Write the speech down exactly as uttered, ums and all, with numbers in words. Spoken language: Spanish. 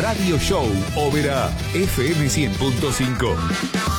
Radio Show Ópera F M cien punto cinco.